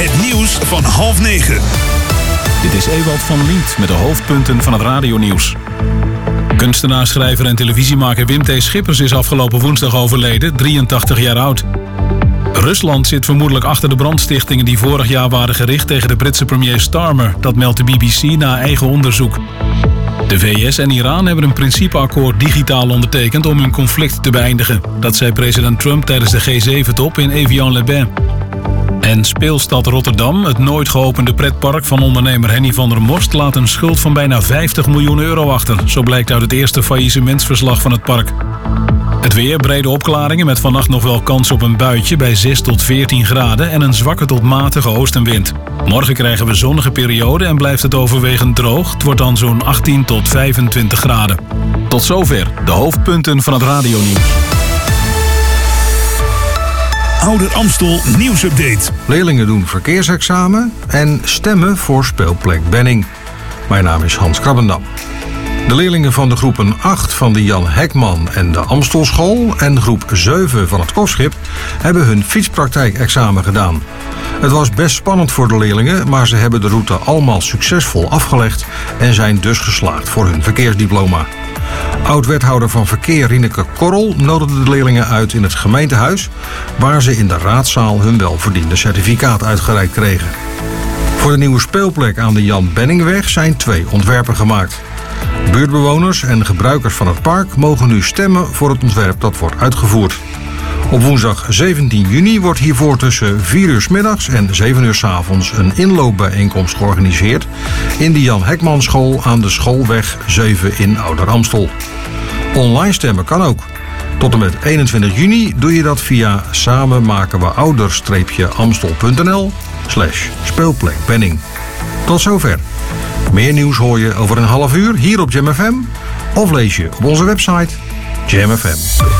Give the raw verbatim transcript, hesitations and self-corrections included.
Het nieuws van half negen. Dit is Ewald van Lient met de hoofdpunten van het radionieuws. Kunstenaar, schrijver en televisiemaker Wim T. Schippers is afgelopen woensdag overleden, drieëntachtig jaar oud. Rusland zit vermoedelijk achter de brandstichtingen die vorig jaar waren gericht tegen de Britse premier Starmer. Dat meldt de B B C na eigen onderzoek. De V S en Iran hebben een principeakkoord digitaal ondertekend om hun conflict te beëindigen. Dat zei president Trump tijdens de G zeven top in Evian-les-Bains. En speelstad Rotterdam, het nooit geopende pretpark van ondernemer Henny van der Most, laat een schuld van bijna vijftig miljoen euro achter. Zo blijkt uit het eerste faillissementsverslag van het park. Het weer, brede opklaringen met vannacht nog wel kans op een buitje bij zes tot veertien graden en een zwakke tot matige oostenwind. Morgen krijgen we zonnige periode en blijft het overwegend droog. Het wordt dan zo'n achttien tot vijfentwintig graden. Tot zover de hoofdpunten van het radionieuws. Ouder Amstel nieuwsupdate. Leerlingen doen verkeersexamen en stemmen voor speelplek Benning. Mijn naam is Hans Krabbendam. De leerlingen van de groepen acht van de Jan Hekman en de Amstelschool en groep zeven van het Kofschip hebben hun fietspraktijkexamen gedaan. Het was best spannend voor de leerlingen, maar ze hebben de route allemaal succesvol afgelegd en zijn dus geslaagd voor hun verkeersdiploma. Oud-wethouder van Verkeer Rieneke Korrel nodigde de leerlingen uit in het gemeentehuis, waar ze in de raadzaal hun welverdiende certificaat uitgereikt kregen. Voor de nieuwe speelplek aan de Jan Benningweg zijn twee ontwerpen gemaakt. Buurtbewoners en gebruikers van het park mogen nu stemmen voor het ontwerp dat wordt uitgevoerd. Op woensdag zeventien juni wordt hiervoor tussen vier uur 's middags en zeven uur 's avonds een inloopbijeenkomst georganiseerd in de Jan Hekman School aan de Schoolweg zeven in Ouder Amstel. Online stemmen kan ook. Tot en met eenentwintig juni doe je dat via samenmakenweouder-amstel.nl slash speelplek Benning. Tot zover. Meer nieuws hoor je over een half uur hier op Jam F M of lees je op onze website Jam F M.